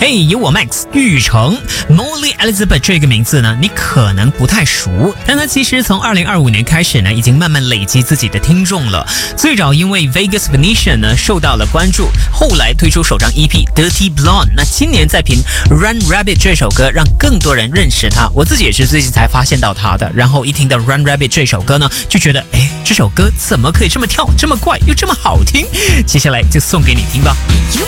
嘿，有我 Max 玉成 Molly Elizabeth 这个名字呢，你可能不太熟，但他其实从2025年开始呢，已经慢慢累积自己的听众了。最早因为 Vegas Venetian 呢受到了关注，后来推出首张 EP Dirty Blonde， 那今年再凭 Run Rabbit 这首歌让更多人认识他。我自己也是最近才发现到他的，然后一听到 Run Rabbit 这首歌呢，就觉得这首歌怎么可以这么跳，这么怪，又这么好听？接下来就送给你听吧。